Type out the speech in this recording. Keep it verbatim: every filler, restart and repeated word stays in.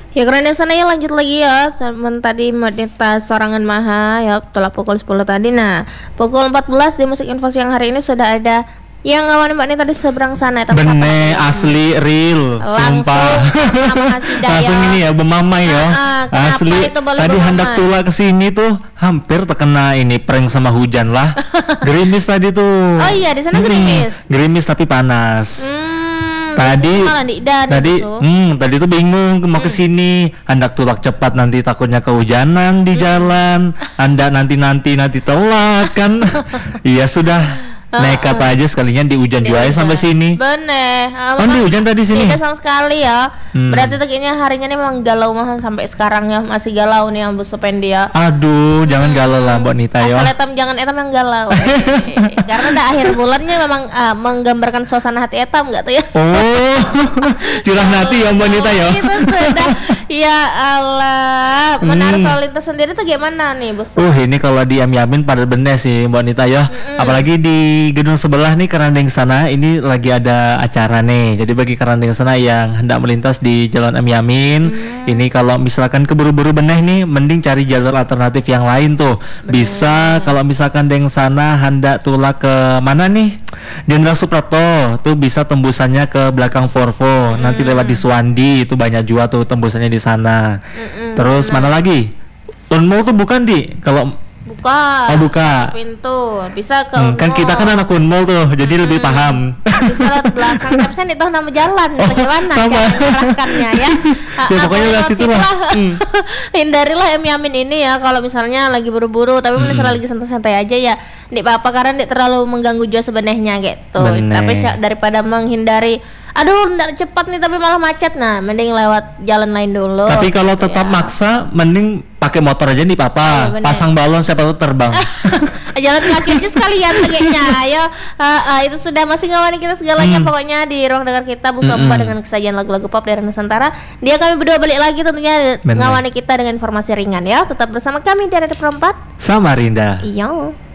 Ya karena sana ya lanjut lagi ya. Teman tadi Madita Sorangan Maha ya telah pukul sepuluh tadi. Nah, pukul empat belas di Musik Info siang hari ini sudah ada yang ngawani Mbak Nita di seberang sana. Bener asli real. Langsung Sumpah. Langsung ini ya bemamai ya. Ah, asli tadi hendak tula kesini tuh hampir terkena ini prank sama hujan lah. Gerimis tadi tuh. Oh iya di sana gerimis. Hmm, gerimis tapi panas. Hmm. Tadi tadi hmm, tadi tuh bingung mau kesini hmm. hendak tulak cepat nanti takutnya kehujanan di jalan anda nanti nanti nanti telat kan. Iya sudah nekat uh, uh. aja sekalinya di hujan juga sampai sini. Bener. Uh, oh, di hujan tadi sini. Tidak sama sekali ya. Hmm. Berarti kayaknya harinya nih memang galau mah sampai sekarang ya masih galau nih Ambu Supendi ya. Aduh, hmm. jangan galau lah Mbak Nita ya. Asal etam jangan etam yang galau. eh. Karena dah akhir bulannya memang uh, menggambarkan suasana hati etam enggak tuh ya. Oh. Curah hati ya Mbak Nita ya. Itu sudah. Ya Allah. Menara hmm. soal lintas sendiri tuh gimana nih, Bos? Uh, ini kalau di Amyamin pada bener sih Mbak Nita ya. Hmm. Apalagi di di gedung sebelah nih Kerandeng sana ini lagi ada acara nih. Jadi bagi Kerandeng sana yang hendak melintas di Jalan Amyamin, hmm. ini kalau misalkan keburu-buru beneh nih, mending cari jalur alternatif yang lain tuh. Bener. Bisa kalau misalkan deng sana hendak tulak ke mana nih? Jenderal Suprapto tuh bisa tembusannya ke belakang Forvo. Hmm. Nanti lewat di Suwandi itu banyak juga tuh tembusannya di sana. Hmm. Terus nah. mana lagi? Unmul tuh bukan di kalau buka, oh buka pintu bisa ke hmm, kan kita kan anak Unmul tuh jadi hmm. lebih paham bisa lihat belakang tapi saya tahu nama jalan oh, bagaimana cara mengarahkannya ya. Ya pokoknya lah situ lah hmm. hindarilah Amyamin ini ya kalau misalnya lagi buru-buru tapi hmm. misalnya lagi santai-santai aja ya ndik apa-apa karena ndik terlalu mengganggu juga sebenarnya gitu. Bener. Tapi daripada menghindari aduh ndak cepat nih tapi malah macet, nah mending lewat jalan lain dulu. Tapi kalau gitu tetap ya. Maksa mending pakai motor aja nih papa, oh, pasang balon siapa tuh terbang. Jalan kaki aja sekalian kayaknya. Ayo uh, uh, itu sudah masih ngawani kita segalanya hmm. pokoknya di ruang dengar kita Bu Sompa hmm. dengan kesajian lagu-lagu pop dari Nusantara. Dia kami berdua balik lagi tentunya Bener. ngawani kita dengan informasi ringan ya. Tetap bersama kami di Radio Perempat Samarinda. Iya.